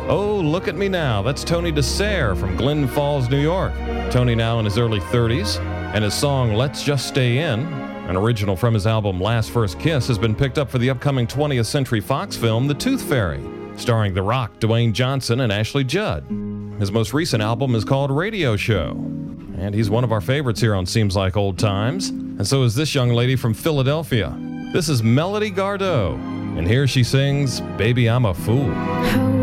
Oh, Look at Me Now. That's Tony DeSare from Glens Falls, New York. Tony now in his early 30s, and his song Let's Just Stay In, an original from his album Last First Kiss, has been picked up for the upcoming 20th Century Fox film The Tooth Fairy, starring The Rock, Dwayne Johnson, and Ashley Judd. His most recent album is called Radio Show, and he's one of our favorites here on Seems Like Old Times, and so is this young lady from Philadelphia. This is Melody Gardot, and here she sings Baby I'm a Fool.